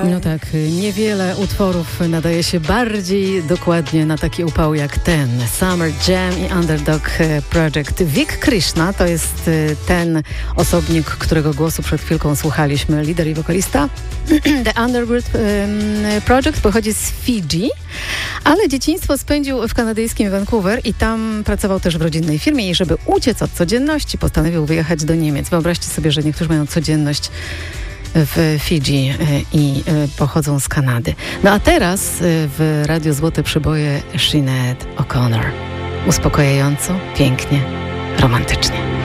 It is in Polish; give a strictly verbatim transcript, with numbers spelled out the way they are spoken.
No tak, niewiele utworów nadaje się bardziej dokładnie na taki upał jak ten. Summer Jam i Underdog Project. Vic Krishna to jest ten osobnik, którego głosu przed chwilką słuchaliśmy, lider i wokalista. The Underground Project pochodzi z Fidżi, ale dzieciństwo spędził w kanadyjskim Vancouver i tam pracował też w rodzinnej firmie i żeby uciec od codzienności, postanowił wyjechać do Niemiec. Wyobraźcie sobie, że niektórzy mają codzienność w Fidżi i pochodzą z Kanady. No a teraz w Radiu Złote Przyboje Sinead O'Connor. Uspokajająco, pięknie, romantycznie.